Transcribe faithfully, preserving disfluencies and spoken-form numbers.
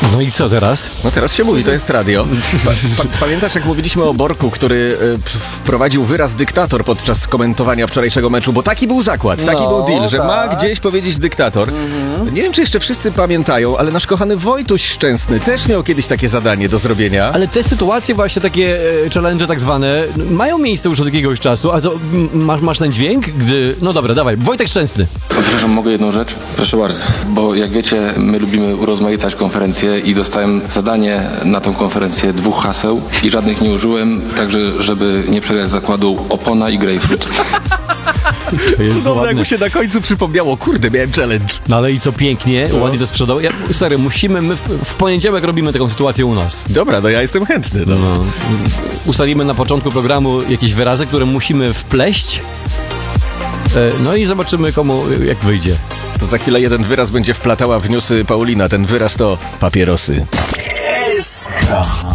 No i co teraz? No teraz się mówi, to jest radio. Pa, pa, pamiętasz, jak mówiliśmy o Borku, który y, wprowadził wyraz dyktator podczas komentowania wczorajszego meczu, bo taki był zakład, taki No, był deal, że tak. ma gdzieś powiedzieć dyktator. Mhm. Nie wiem, czy jeszcze wszyscy pamiętają, ale nasz kochany Wojtuś Szczęsny też miał kiedyś takie zadanie do zrobienia. Ale te sytuacje właśnie, takie e, challenge tak zwane, mają miejsce już od jakiegoś czasu, a to m, masz, masz ten dźwięk, gdy... No dobra, dawaj, Wojtek Szczęsny. Przepraszam, mogę jedną rzecz? Proszę bardzo. Bo jak wiecie, my lubimy urozmaicać konferencję i dostałem zadanie na tą konferencję dwóch haseł i żadnych nie użyłem, także żeby nie przegrać zakładu opona i grapefruit. To jest Cudowne, jak ładne. mu się na końcu przypomniało, kurde, miałem challenge. No ale i co pięknie, ładnie to sprzedał. Ja, serio, musimy, my w, w poniedziałek robimy taką sytuację u nas. Dobra, no ja jestem chętny. No. No. Ustalimy na początku programu jakieś wyrazy, które musimy wpleść. E, No i zobaczymy, komu jak wyjdzie. To za chwilę jeden wyraz będzie wplatała w newsy Paulina. Ten wyraz to papierosy. S K.